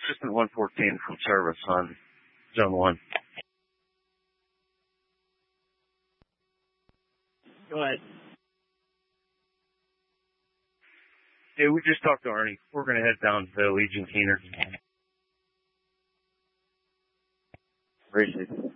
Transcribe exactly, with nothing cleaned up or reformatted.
Assistant one fourteen from service on zone one. Go ahead. Hey, we just talked to Arnie. We're going to head down to the Legion Keener. Appreciate it.